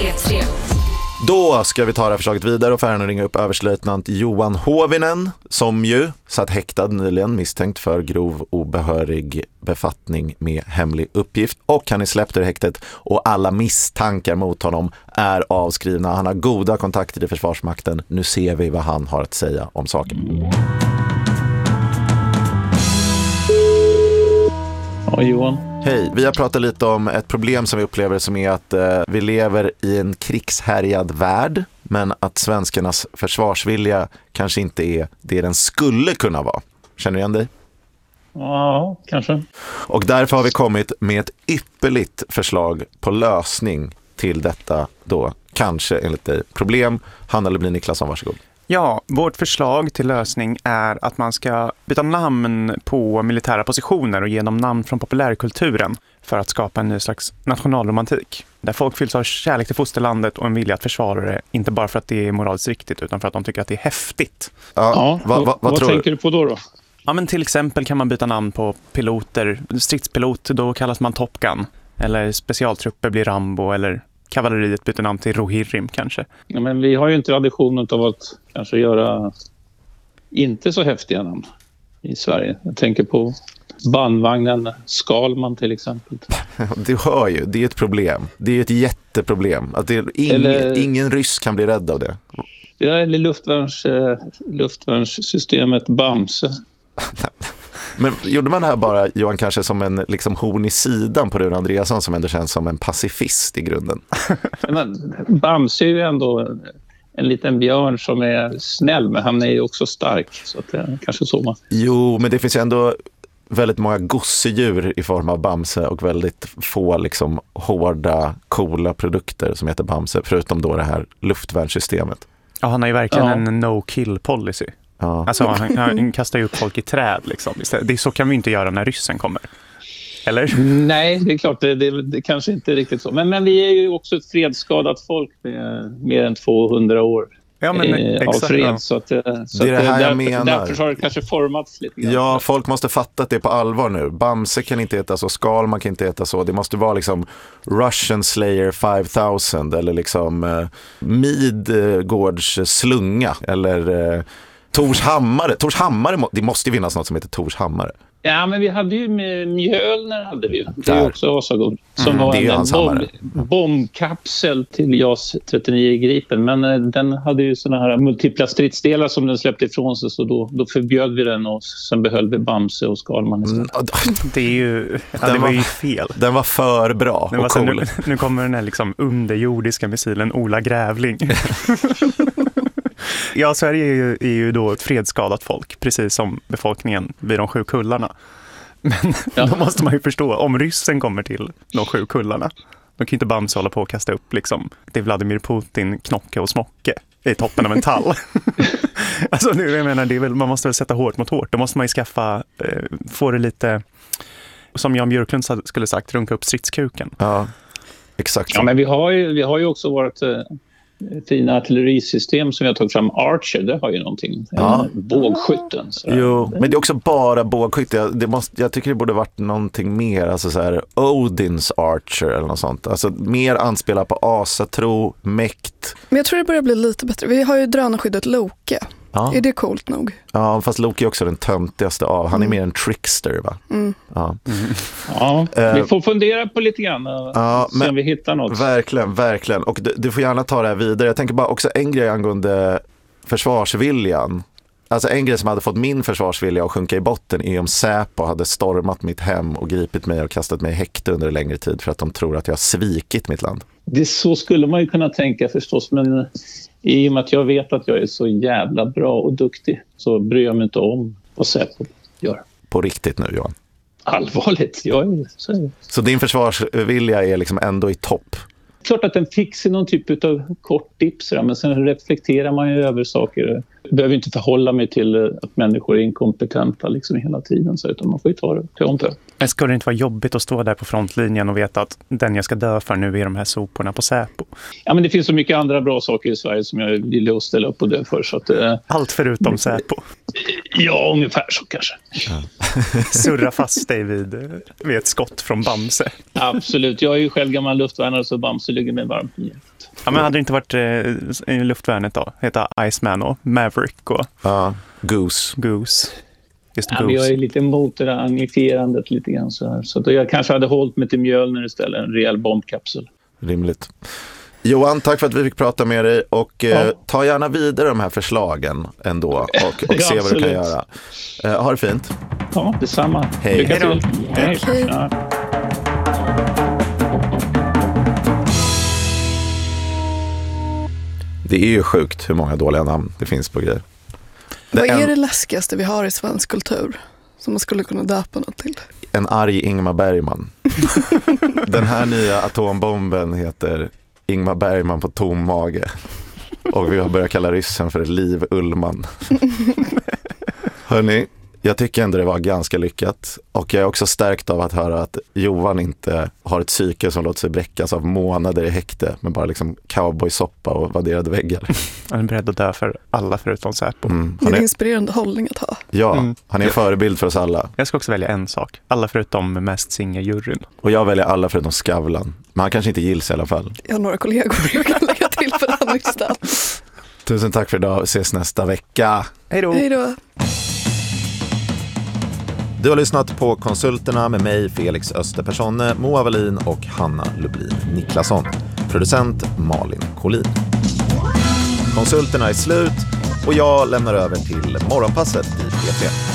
P3. Då ska vi ta det här förslaget vidare och färden ringa upp överstelöjtnant Johan Hovinen som ju satt häktad nyligen misstänkt för grov obehörig befattning med hemlig uppgift, och han är släppt ur häktet och alla misstankar mot honom är avskrivna. Han har goda kontakter i Försvarsmakten. Nu ser vi vad han har att säga om saken. Ja, Johan. Hej, vi har pratat lite om ett problem som vi upplever som är att vi lever i en krigshärjad värld, men att svenskarnas försvarsvilja kanske inte är det den skulle kunna vara. Känner du igen dig? Ja, kanske. Och därför har vi kommit med ett ypperligt förslag på lösning till detta då, kanske enligt dig, problem. Hanna Lublin Niklasson, varsågod. Ja, vårt förslag till lösning är att man ska byta namn på militära positioner och ge dem namn från populärkulturen för att skapa en ny slags nationalromantik. Där folk fylls av kärlek till fosterlandet och en vilja att försvara det, inte bara för att det är moraliskt riktigt utan för att de tycker att det är häftigt. Ja, vad tror tänker du på då? Ja, men till exempel kan man byta namn på piloter. Stridspilot, då kallas man Top Gun. Eller specialtrupper blir Rambo, eller kavalleriet byter namn till Rohirrim kanske. Ja, men vi har ju inte traditionen av att kanske göra inte så häftiga namn i Sverige. Jag tänker på bandvagnen Skalman till exempel. Du hör ju, det är ett problem. Det är ett jätteproblem. Att ingen ryss kan bli rädd av det. Ja, eller luftvärnssystemet Bamse. Men gjorde man det här bara, Johan, kanske som en liksom horn i sidan på Rune Andreasson som ändå känns som en pacifist i grunden? Men Bamse är ju ändå en liten björn som är snäll, men han är ju också stark. Så att det är kanske så man... Jo, men det finns ju ändå väldigt många gosedjur i form av Bamse och väldigt få liksom hårda, coola produkter som heter Bamse, förutom då det här luftvärnssystemet. Ja, han har ju verkligen en no-kill policy. Ja. Alltså han kastar ju upp folk i träd liksom. Det är så kan vi inte göra när ryssen kommer. Eller? Nej, det är klart, det kanske inte är riktigt så. Men vi är ju också ett fredsskadat folk med mer än 200 år av fred. Ja. Så det är det här jag menar. Därför har det kanske formats lite grann. Ja, folk måste fatta att det är på allvar nu. Bamse kan inte heta så, Skalman kan inte heta så. Det måste vara liksom Russian Slayer 5000 eller liksom Midgårds slunga eller Tors Hammare, det måste ju finnas något som heter Tors Hammare. Ja, men vi hade ju Mjölner hade vi ju. Det är också Asagod. Som var en bombkapsel till JAS 39 Gripen. Men den hade ju såna här multipla stridsdelar som den släppte ifrån sig. Så då förbjöd vi den och sen behöll vi Bamse och Skalman istället. Det är ju... det var ju fel. Den var för bra och cool. Nu kommer den här liksom underjordiska missilen Ola Grävling. Ja, Sverige är ju då ett fredsskadat folk, precis som befolkningen vid de 7 kullarna. Men då måste man ju förstå, om ryssen kommer till de 7 kullarna, då kan ju inte Bamse hålla på och kasta upp liksom, det är Vladimir Putin, Knocke och Smocke i toppen av en tall. Alltså nu, jag menar, det är väl, man måste väl sätta hårt mot hårt. Då måste man ju få det lite, som Jan Björklund skulle sagt, runka upp stridskuken. Ja, exakt. Ja, men vi har ju också varit... fina artillerisystem som vi har tagit fram. Archer, det har ju någonting. Bågskytten. Jo, men det är också bara bågskytte. Jag tycker det borde varit någonting mer, alltså så här Odins Archer eller något sånt. Alltså mer anspela på asatro, mäkt. Men jag tror det börjar bli lite bättre. Vi har ju drönarskyddet Loke. Ja. Är det coolt nog? Ja, fast Loki är också den töntigaste av. Han är mer en trickster, va? Mm. Ja. Ja, vi får fundera på lite grann och se om vi hittar något. Verkligen. Och du får gärna ta det här vidare. Jag tänker bara också en grej angående försvarsviljan. Alltså en grej som hade fått min försvarsvilja att sjunka i botten är om Säpo hade stormat mitt hem och gripit mig och kastat mig i häkte under en längre tid för att de tror att jag har svikit mitt land. Det så skulle man ju kunna tänka förstås, men i och med att jag vet att jag är så jävla bra och duktig så bryr jag mig inte om vad Säpo gör. På riktigt nu, Johan? Allvarligt, så din försvarsvilja är liksom ändå i topp? Klart att den fick sig någon typ av kort dips, men sen reflekterar man ju över saker. Jag behöver inte förhålla mig till att människor är inkompetenta liksom hela tiden, så utan man får ju ta det till ompröv. Men ska det inte vara jobbigt att stå där på frontlinjen och veta att den jag ska dö för nu är de här soporna på Säpo? Ja, men det finns så mycket andra bra saker i Sverige som jag vill ställa upp och dö för. Så att, allt förutom Säpo? Ja, ungefär så kanske. Ja. surra fast dig vid ett skott från Bamse. Absolut, jag är ju själv gammal luftvärnare så Bamse ligger mig varmt i hjärtat. Ja, men hade det inte varit i luftvärnet då? Heta Iceman och Maverick och Goose. Just ja, jag är lite emot det där agnifierandet lite grann så här. Så att jag kanske hade hållit mig till Mjölner istället, en rejäl bombkapsel. Rimligt. Johan, tack för att vi fick prata med dig och ta gärna vidare de här förslagen ändå och se vad du kan göra. Ha det fint. Ja, detsamma. Hej. Lycka till. Hej. Ja. Det är ju sjukt hur många dåliga namn det finns på grejer. Vad är det läskigaste vi har i svensk kultur som man skulle kunna döpa något till? En arg Ingmar Bergman. Den här nya atombomben heter Ingmar Bergman på tom mage. Och vi har börjat kalla ryssen för Liv Ullman. Hörrni, jag tycker ändå det var ganska lyckat. Och jag är också stärkt av att höra att Johan inte har ett psyke som låter sig bräckas av månader i häkte. Men bara liksom cowboysoppa och vadderade väggar. Han är beredd att dö för alla förutom Säpo. Det är en inspirerande hållning att ha. Ja, han är en förebild för oss alla. Jag ska också välja en sak. Alla förutom mest singa-juryn. Och jag väljer alla förutom Skavlan. Men han kanske inte gills i alla fall. Jag har några kollegor jag kan lägga till på den listan. Tusen tack för idag. Ses nästa vecka. Hej då! Hej då! Du har lyssnat på Konsulterna med mig, Felix Österpersonne, Moa Wallin och Hanna Lublin Niklasson. Producent Malin Collin. Konsulterna är slut och jag lämnar över till morgonpasset i P3.